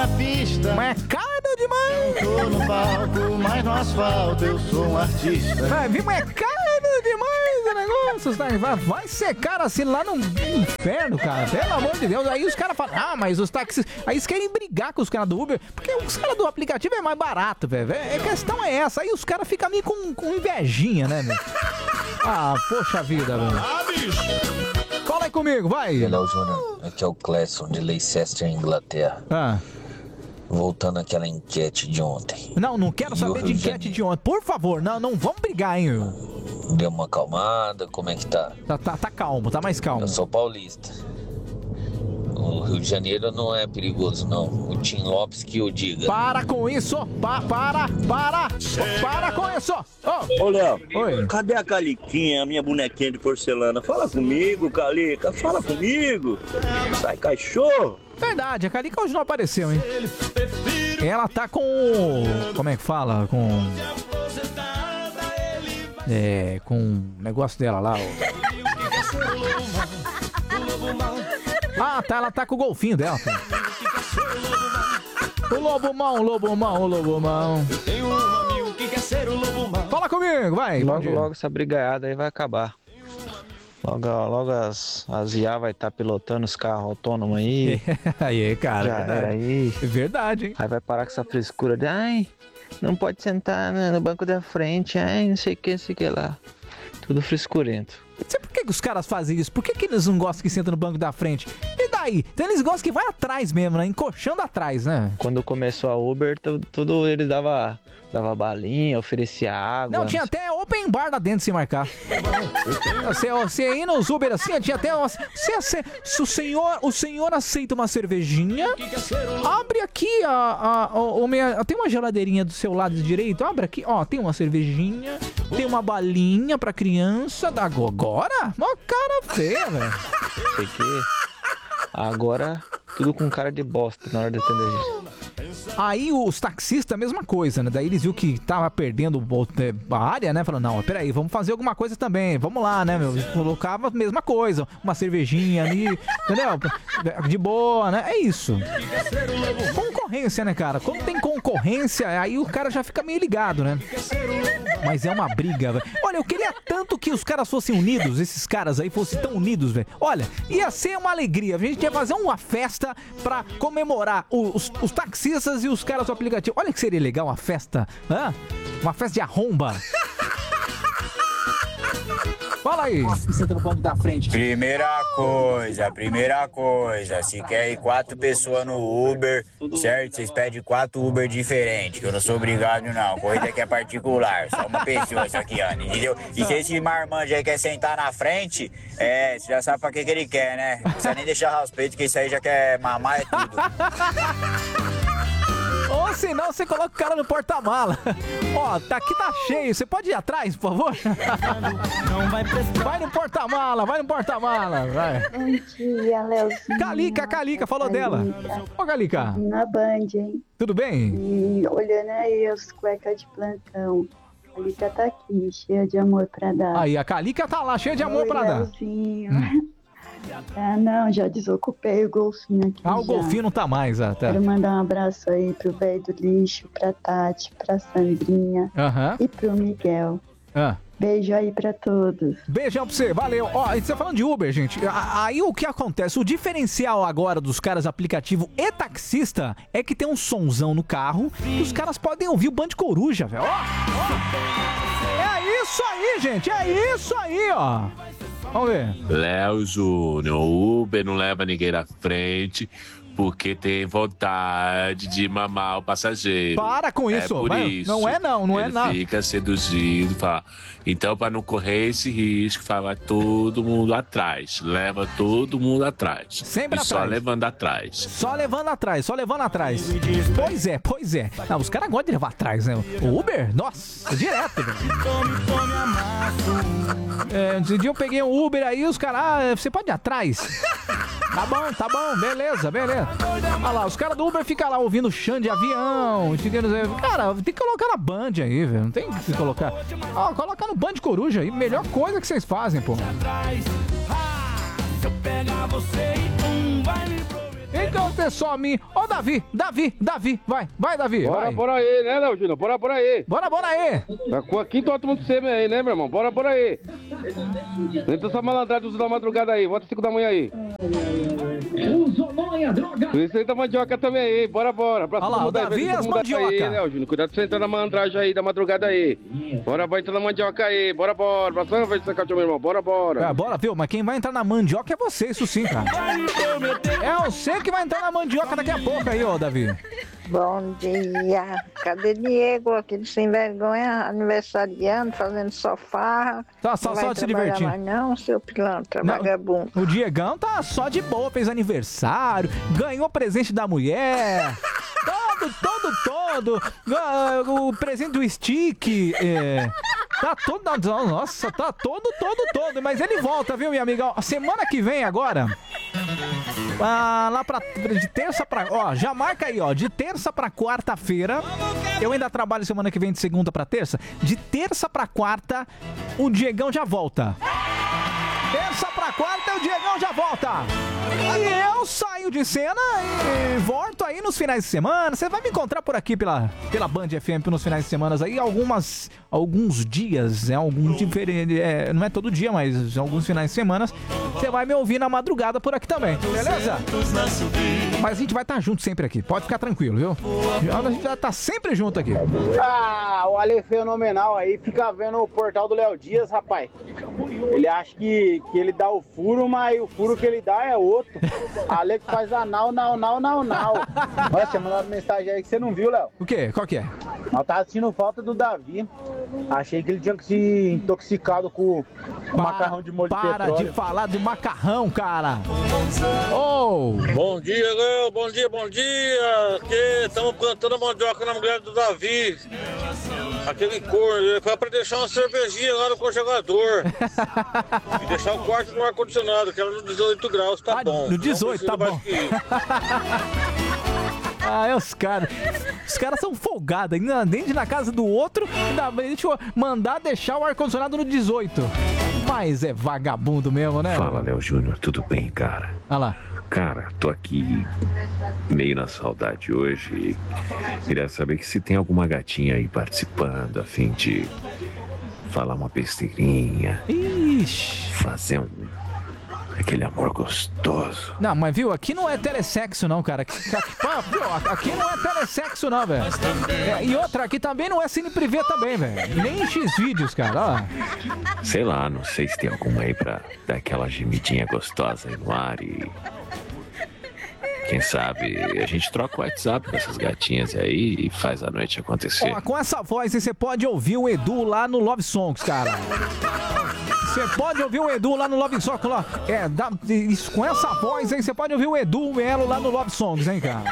Caro demais. Eu tô no palco, mas no asfalto eu sou um artista. Vai vir, mas caro demais o negócio. Vai ser caro assim lá no inferno, cara. Pelo amor de Deus. Aí os caras falam, mas os táxis... Aí eles querem brigar com os caras do Uber, porque os caras do aplicativo é mais barato, velho. A questão é essa. Aí os caras ficam meio com invejinha, né, meu? Poxa vida, velho. Fala aí comigo, vai. Léo Júnior, aqui é o Clesson de Leicester, Inglaterra. Voltando àquela enquete de ontem. Não quero saber de enquete de ontem. Por favor, não vamos brigar, hein? Deu uma acalmada, como é que tá? Tá calmo, tá mais calmo. Eu sou paulista. O Rio de Janeiro não é perigoso, não. O Tim Lopes que o diga. Para com isso! Para com isso! Ô, Léo, oi. Cadê a Caliquinha, a minha bonequinha de porcelana? Fala comigo, Calica, fala comigo. Sai, cachorro. Verdade, a Calica hoje não apareceu, hein? Ela tá com... Como é que fala? Com o negócio dela lá, ela tá com o golfinho dela, pô. O lobo mão. Tem um amigo que quer ser o lobo mão. Fala comigo, vai. Logo essa brigaiada aí vai acabar. Logo as IA vai estar pilotando os carros autônomos aí. Aí, cara. Já era aí. É verdade, hein? Aí vai parar com essa frescura de não pode sentar no banco da frente, não sei o que lá. Tudo frescurento. Não sei por que os caras fazem isso. Por que eles não gostam que senta no banco da frente? E daí? Então eles gostam que vai atrás mesmo, né? Encoxando atrás, né? Quando começou a Uber, tudo eles dava balinha, oferecia água. Não, tinha até open bar lá dentro se marcar. Você ia nos Uber assim, tinha até... Se o senhor aceita uma cervejinha, abre aqui tem uma geladeirinha do seu lado direito, abre aqui, tem uma cervejinha, tem uma balinha pra criança, agora? Mó cara feia, velho. Sei que agora tudo com cara de bosta na hora de atender. Aí os taxistas, a mesma coisa, né? Daí eles viram que tava perdendo a área, né? Falaram, não, peraí, vamos fazer alguma coisa também. Vamos lá, né, meu? Colocava a mesma coisa, uma cervejinha ali, entendeu? De boa, né? É isso. Concorrência, né, cara? Quando tem concorrência, aí o cara já fica meio ligado, né? Mas é uma briga, velho. Olha, eu queria tanto que os caras fossem unidos, esses caras aí fossem tão unidos, velho. Olha, ia ser uma alegria. A gente ia fazer uma festa pra comemorar os taxistas e os caras do aplicativo. Olha que seria legal uma festa, uma festa de arromba. Fala aí. Senta no banco da frente. Primeira coisa, se quer ir 4 pessoas no Uber, certo? Vocês pedem 4 Uber diferentes, que eu não sou obrigado não, corrida aqui é particular, só uma pessoa isso aqui, Ana, entendeu? E se esse marmanjo aí quer sentar na frente, você já sabe pra que ele quer, né? Não precisa nem deixar os peitos, que isso aí já quer mamar, é tudo. Ou senão você coloca o cara no porta-mala. Aqui tá cheio. Você pode ir atrás, por favor? Vai no porta-mala, vai. Bom dia, Léozinho. Calica, falou dela. Ô, Calica. Na Band, hein? Tudo bem? E olhando aí os cuecas de plantão. A Calica tá aqui, cheia de amor pra dar. Aí, a Calica tá lá, cheia de amor pra dar. Léozinho. Não, já desocupei o golfinho aqui. O golfinho não tá mais, tá. Quero mandar um abraço aí pro velho do lixo, pra Tati, pra Sandrinha e pro Miguel. Beijo aí pra todos. Beijão pra você, valeu. Você tá falando de Uber, gente. Aí o que acontece? O diferencial agora dos caras aplicativo e taxista é que tem um sonzão no carro e os caras podem ouvir o Band Coruja, velho. É isso aí, gente. É isso aí, ó. Vamos ver. Léo Júnior, o Uber não leva ninguém na frente porque tem vontade de mamar o passageiro. Para com isso. Por isso. Não é nada. Ele fica seduzido, fala. Então, para não correr esse risco, vai todo mundo atrás. Leva todo mundo atrás. Sempre atrás. Só levando atrás. Só levando atrás. Pois é. Não, os caras gostam de levar atrás, né? O Uber, nossa, direto. Esse dia eu peguei um Uber aí, os caras, você pode ir atrás? Tá bom, beleza. Olha lá, os caras do Uber ficam lá ouvindo chão de avião. Cara, tem que colocar na Band aí, velho. Não tem que colocar. Coloca no Band Coruja aí. Melhor coisa que vocês fazem, pô. Canta só mim. Ô, Davi, vai, Davi. Bora aí, né, Léo Júnior? Bora aí. Bora aí. Tá com a quinta ótima do CM aí, né, meu irmão? Bora aí. Tenta essa malandragem da madrugada aí, volta 5 da manhã aí. Isso aí da mandioca também aí, bora. Olha lá, o Davi e as mandioca. Aí, Léo Júnior, cuidado pra você entrar na malandragem aí da madrugada aí. Bora entrar na mandioca aí, bora. Passando vai sacar meu irmão, bora. Bora, viu? Mas quem vai entrar na mandioca é você, isso sim, cara. É você que vai entrar na mandioca daqui a pouco aí, ô Davi. Bom dia. Cadê Diego, aquele sem vergonha, aniversariando, fazendo sofá? Tá só se divertindo. Mas não, seu pilantra, vagabundo. O Diegão tá só de boa, fez aniversário, ganhou presente da mulher. Todo. O presente do Stick. Tá todo. Nossa, tá todo. Mas ele volta, viu, minha amiga? Semana que vem agora. Lá de terça pra. Ó, já marca aí, ó. De terça pra quarta-feira. Eu ainda trabalho semana que vem de segunda pra terça. De terça pra quarta, o Diegão já volta. Terça pra quarta, o Diegão já volta. E eu saio de cena e volto aí nos finais de semana. Você vai me encontrar por aqui pela Band FM nos finais de semana aí, alguns dias, alguns diferentes, não é todo dia, mas alguns finais de semana você vai me ouvir na madrugada por aqui também, beleza? Mas a gente vai estar junto sempre aqui, pode ficar tranquilo, viu? A gente vai estar sempre junto aqui. O Ale fenomenal aí, fica vendo o portal do Léo Dias, rapaz. Ele acha que ele dá o furo, mas o furo que ele dá é outro. Ale que faz anal. Nossa, tinha mandado mensagem aí que você não viu, Léo. O quê? Qual que é? Eu tava assistindo falta do Davi. Achei que ele tinha se intoxicado com macarrão de molho de petróleo. Para de falar de macarrão, cara. Bom dia, Léo. Bom dia. Aqui estamos plantando a mandioca na mulher do Davi. Aquele corno. Foi pra deixar uma cervejinha lá no congelador. E deixar o quarto no ar-condicionado, que era no 18 graus, tá bom. No 18, tá bom. Os caras são folgados, ainda dentro na casa do outro, ainda deixa eu mandar deixar o ar-condicionado no 18. Mas é vagabundo mesmo, né? Fala, Léo Júnior, tudo bem, cara? Olha lá. Cara, tô aqui meio na saudade hoje e queria saber que se tem alguma gatinha aí participando, a fim de falar uma besteirinha. Ixi. Fazer aquele amor gostoso. Não, mas viu, aqui não é telesexo não, cara. Aqui não é telesexo não, velho. E outra, aqui também não é cine privê também, velho. Nem X-Vídeos, cara, ó. Sei lá, não sei se tem alguma aí pra dar aquela gemidinha gostosa aí no ar e... Quem sabe a gente troca o WhatsApp com essas gatinhas aí e faz a noite acontecer. Ó, com essa voz aí você pode ouvir o Edu lá no Love Songs, cara. Você pode ouvir o Edu lá no Love Songs. Com essa voz aí você pode ouvir o Edu Melo lá no Love Songs, hein, cara.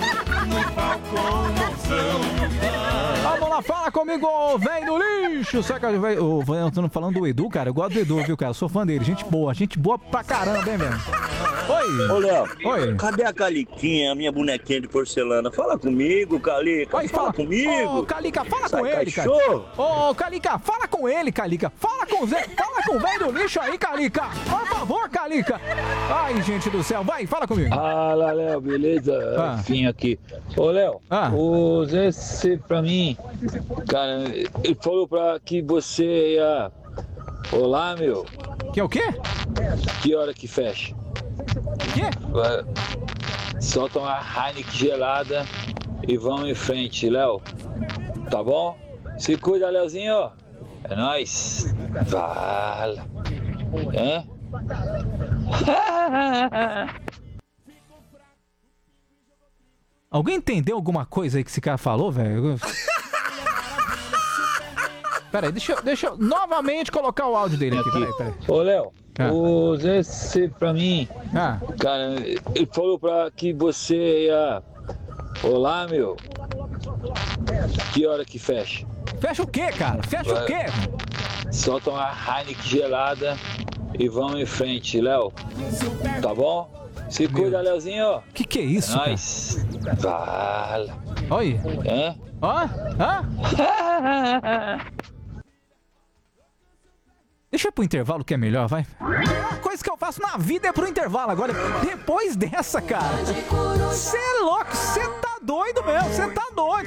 Vamos lá, fala comigo, velho do lixo. Sabe que eu tô falando do Edu, cara? Eu gosto do Edu, viu, cara? Eu sou fã dele. Gente boa pra caramba, hein, velho? Oi. Ô, Léo. Oi. Cadê a Caliquinha, a minha bonequinha de porcelana? Fala comigo, Calica. Oi, fala comigo. Ô, Calica, fala com ele, cara. Ô, Calica, fala com ele, Calica. Fala com o velho do lixo aí, Calica. Por favor, Calica. Ai, gente do céu. Vai, fala comigo. Fala, Léo, beleza? Enfim, aqui. Ô, Léo, o Zé, pra mim, cara, ele falou que você ia... Olá, meu. Que é o quê? Que hora que fecha? Quê? Solta uma Heineken gelada e vamos em frente, Léo. Tá bom? Se cuida, Léozinho. É nóis. Fala. Alguém entendeu alguma coisa aí que esse cara falou, velho? Peraí, deixa eu novamente colocar o áudio dele aqui. Peraí. Ô, Léo, o Zé, pra mim, cara, ele falou que você ia... Olá, meu. Que hora que fecha? Fecha o quê, cara? Fecha o quê? Solta uma Heineken gelada e vamos em frente, Léo. Tá bom? Se cuida, Léozinho. Que é isso, cara? Nós. Fala. Oi. Deixa eu ir pro intervalo que é melhor, vai. Coisa que eu faço faço na vida é pro intervalo. Agora, depois dessa, cara, você é louco, você tá doido mesmo, você tá doido.